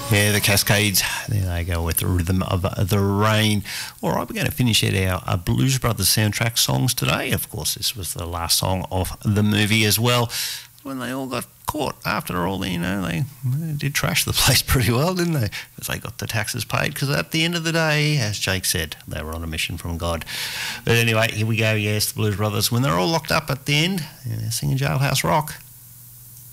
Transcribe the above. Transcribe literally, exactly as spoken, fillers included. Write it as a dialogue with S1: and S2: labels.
S1: Yeah, the Cascades. There they go with the rhythm of the rain. All right, we're going to finish out our, our Blues Brothers soundtrack songs today. Of course, this was the last song of the movie as well. When they all got caught after all, you know, they, they did trash the place pretty well, didn't they? Because they got the taxes paid. Because at the end of the day, as Jake said, they were on a mission from God. But anyway, here we go. Yes, the Blues Brothers. When they're all locked up at the end, you know, singing Jailhouse Rock.